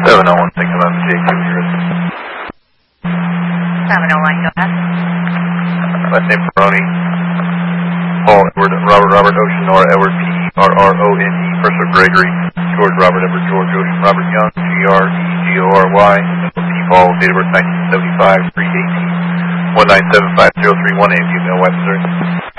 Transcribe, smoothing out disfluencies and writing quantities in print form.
701, thinking about the JQ here. 701, go ahead. Last name Peroni. Paul Edward Robert Ocean Nora Edward P-R-R-O-N-E. First of Gregory. George Robert Edward George Ocean Robert Young. G-R-E-G-O-R-Y. P. Paul. Date of birth 1975. 3/18. 1975031. Email Webster.